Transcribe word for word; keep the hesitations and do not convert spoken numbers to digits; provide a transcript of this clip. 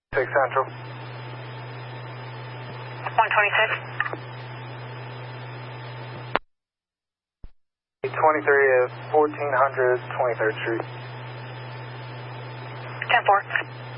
six Central. one twenty-six. twenty-three is fourteen hundred twenty-third Street. ten four.